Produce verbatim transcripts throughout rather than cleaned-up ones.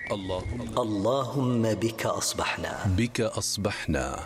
اللهم, اللهم بك أصبحنا بك أصبحنا.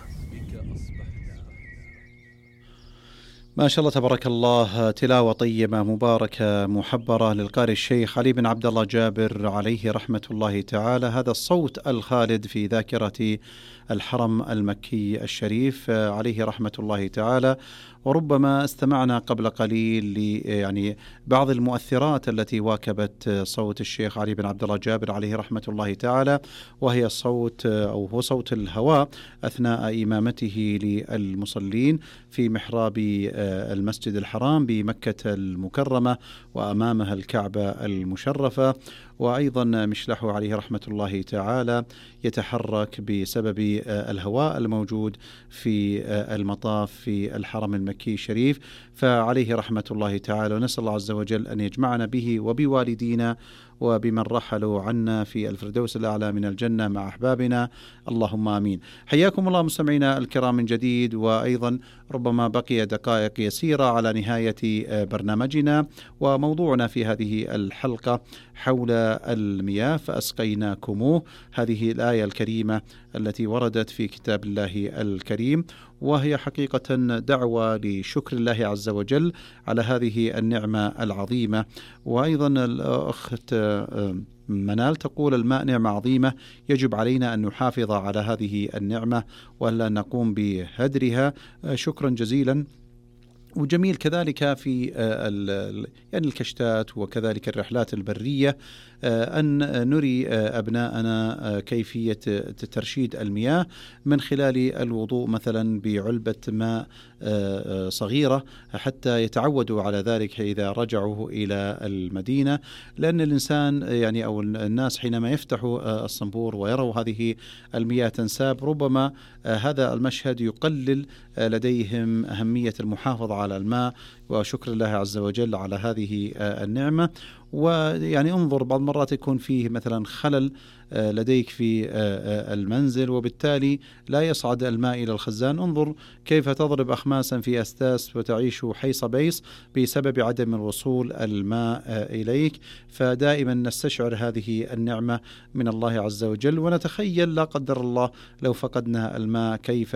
ما شاء الله تبارك الله، تلاوة طيبة مباركة محبرة للقارئ الشيخ علي بن عبد الله جابر عليه رحمة الله تعالى. هذا الصوت الخالد في ذاكرة الحرم المكي الشريف عليه رحمة الله تعالى. وربما استمعنا قبل قليل ل يعني بعض المؤثرات التي واكبت صوت الشيخ علي بن عبد الله جابر عليه رحمة الله تعالى، وهي الصوت أو هو صوت الهواء أثناء إمامته للمصلين في محراب المسجد الحرام بمكة المكرمة وأمامها الكعبة المشرفة. وأيضا مشلحه عليه رحمة الله تعالى يتحرك بسبب الهواء الموجود في المطاف في الحرم المكي الشريف، فعليه رحمة الله تعالى. ونسأل الله عز وجل أن يجمعنا به وبوالدينا وبمن رحلوا عنا في الفردوس الأعلى من الجنة مع أحبابنا، اللهم آمين. حياكم الله مستمعينا الكرام من جديد، وأيضا ربما بقي دقائق يسيرة على نهاية برنامجنا، وموضوعنا في هذه الحلقة حول المياه فأسقيناكموه، هذه الآية الكريمة التي وردت في كتاب الله الكريم، وهي حقيقة دعوة لشكر الله عز وجل على هذه النعمة العظيمة. وأيضا الأخت منال تقول: الماء نعمة عظيمة، يجب علينا أن نحافظ على هذه النعمة ولا نقوم بهدرها. شكرا جزيلا. وجميل كذلك في يعني الكشتات وكذلك الرحلات البرية أن نري أبناءنا كيفية ترشيد المياه من خلال الوضوء مثلا بعلبة ماء صغيرة حتى يتعودوا على ذلك إذا رجعوا إلى المدينة، لأن الإنسان يعني أو الناس حينما يفتحوا الصنبور ويروا هذه المياه تنساب ربما هذا المشهد يقلل لديهم أهمية المحافظة على الماء وشكر الله عز وجل على هذه النعمة. ويعني انظر، بعض المرات يكون فيه مثلا خلل لديك في المنزل وبالتالي لا يصعد الماء إلى الخزان، انظر كيف تضرب أخماسا في أستاس وتعيش حيص بيص بسبب عدم الوصول الماء إليك. فدائما نستشعر هذه النعمة من الله عز وجل، ونتخيل لا قدر الله لو فقدنا الماء كيف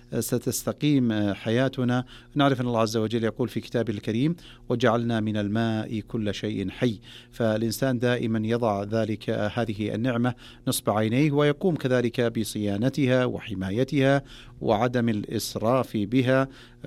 ستستقيم حياتنا. نعرف أن الله عز وجل يقول في كتابه الكريم: وجعلنا من الماء كل شيء حي. فالإنسان دائما يضع ذلك هذه النعمة نصب عينيه، ويقوم كذلك بصيانتها وحمايتها وعدم الإسراف بها.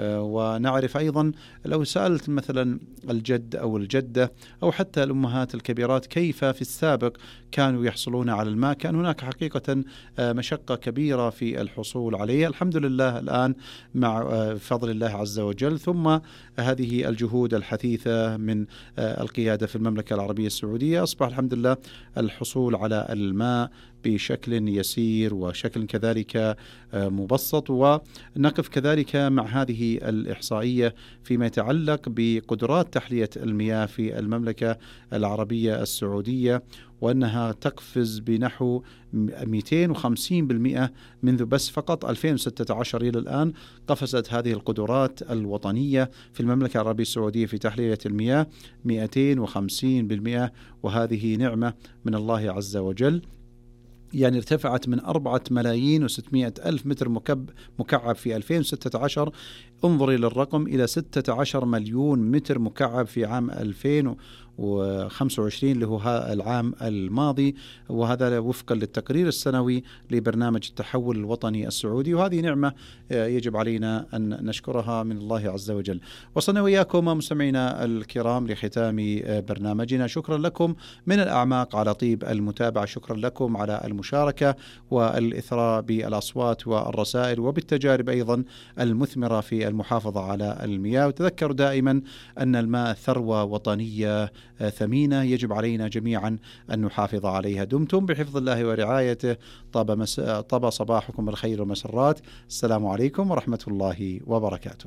ونعرف أيضا لو سألت مثلا الجد أو الجدة أو حتى الأمهات الكبيرات كيف في السابق كانوا يحصلون على الماء، كان هناك حقيقة مشقة كبيرة في الحصول عليه. الحمد لله الآن مع فضل الله عز وجل ثم هذه الجهود الحثيثة من القيادة في المملكة العربية السعودية أصبح الحمد لله الحصول على الماء بشكل يسير وشكل كذلك مبسط. ونقف كذلك مع هذه الإحصائية فيما يتعلق بقدرات تحلية المياه في المملكة العربية السعودية، وأنها تقفز بنحو مئتين وخمسين بالمئة منذ بس فقط ألفين وستة عشر إلى الآن. قفزت هذه القدرات الوطنية في المملكة العربية السعودية في تحلية المياه مئتين وخمسين بالمئة، وهذه نعمة من الله عز وجل. يعني ارتفعت من أربعة ملايين وستمائة ألف متر مكب مكعب في ألفين وستة عشر، انظر إلى الرقم، إلى ستة عشر مليون متر مكعب في عام ألفين وخمسة وعشرين اللي هو العام الماضي، وهذا وفقا للتقرير السنوي لبرنامج التحول الوطني السعودي. وهذه نعمة يجب علينا أن نشكرها من الله عز وجل. وصلنا وإياكم مستمعينا الكرام لختام برنامجنا. شكرا لكم من الأعماق على طيب المتابعة، شكرا لكم على المشاركة والإثراء بالأصوات والرسائل وبالتجارب أيضا المثمرة في المحافظة على المياه. وتذكروا دائما أن الماء ثروة وطنية ثمينة يجب علينا جميعا أن نحافظ عليها. دمتم بحفظ الله ورعايته. طاب, مس... طاب صباحكم بالخير والمسرات. السلام عليكم ورحمة الله وبركاته.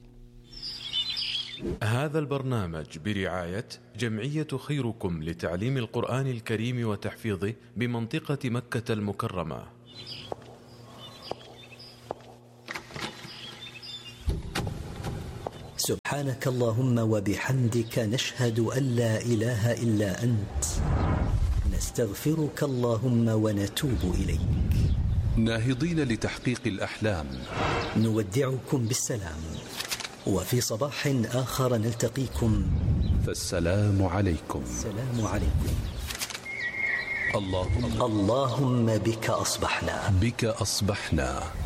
هذا البرنامج برعاية جمعية خيركم لتعليم القرآن الكريم وتحفيظه بمنطقة مكة المكرمة. سبحانك اللهم وبحمدك، نشهد أن لا إله إلا أنت، نستغفرك. نستغفرك اللهم ونتوب إليك. ناهضين لتحقيق الأحلام نودعكم بالسلام، وفي صباح آخر نلتقيكم، فالسلام عليكم. السلام عليكم. اللهم اللهم بك أصبحنا بك أصبحنا